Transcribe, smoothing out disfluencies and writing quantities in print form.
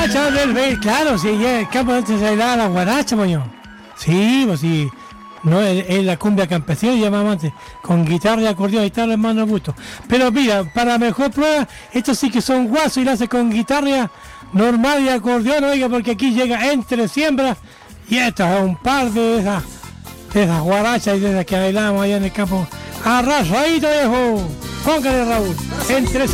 guaracha del rey, claro, sí, ya el campo antes se da la guaracha, moño. Sí, pues sí. No, es la cumbia campesina, llamamos antes, con guitarra y acordeón, y tal, hermano gusto. Pero mira, para mejor prueba, estos sí que son guasos y lo hace con guitarra normal y acordeón, oiga, porque aquí llega entre siembras y esto es un par de esas guarachas y de esas que bailamos allá en el campo. Arrasadito, viejo. Póngale, Raúl. Entre